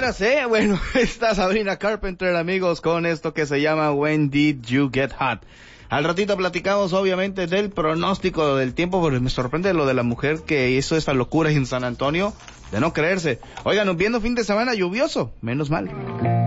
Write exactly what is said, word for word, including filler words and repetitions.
veras, ¿eh? Bueno, está Sabrina Carpenter, amigos, con esto que se llama When Did You Get Hot. Al ratito platicamos, obviamente, del pronóstico del tiempo, porque me sorprende lo de la mujer que hizo esta locura en San Antonio, de no creerse. Oigan, viendo fin de semana lluvioso, menos mal.